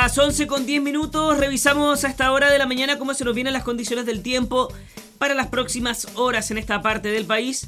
Las 11:10, revisamos a esta hora de la mañana cómo se nos vienen las condiciones del tiempo para las próximas horas en esta parte del país.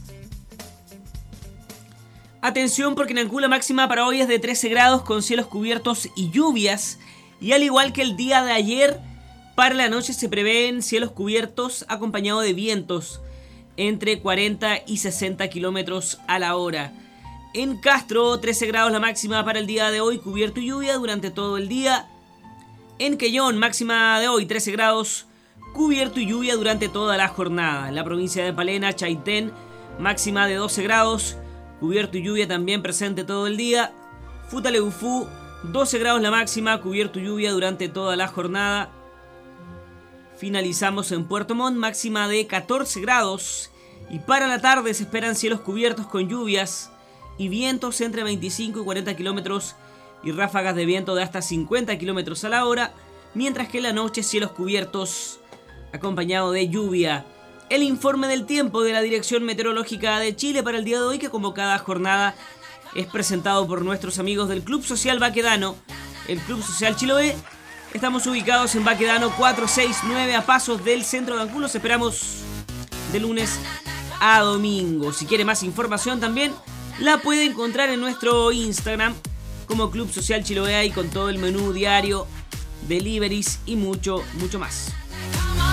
Atención, porque en Ancud la máxima para hoy es de 13 grados con cielos cubiertos y lluvias. Y al igual que el día de ayer, para la noche se prevén cielos cubiertos acompañados de vientos entre 40 y 60 kilómetros a la hora. En Castro, 13 grados la máxima para el día de hoy, cubierto y lluvia durante todo el día. En Quellón, máxima de hoy, 13 grados, cubierto y lluvia durante toda la jornada. En la provincia de Palena, Chaitén, máxima de 12 grados, cubierto y lluvia también presente todo el día. Futaleufú, 12 grados la máxima, cubierto y lluvia durante toda la jornada. Finalizamos en Puerto Montt, máxima de 14 grados. Y para la tarde se esperan cielos cubiertos con lluvias y vientos entre 25 y 40 kilómetros y ráfagas de viento de hasta 50 kilómetros a la hora, mientras que en la noche cielos cubiertos acompañado de lluvia. El informe del tiempo de la Dirección Meteorológica de Chile para el día de hoy, que como cada jornada es presentado por nuestros amigos del Club Social Baquedano, el Club Social Chiloé. Estamos ubicados en Baquedano 469 a pasos del centro de Ancud. Los esperamos de lunes a domingo. Si quiere más información también la puede encontrar en nuestro Instagram como Club Social Chiloé y con todo el menú diario, deliveries y mucho más.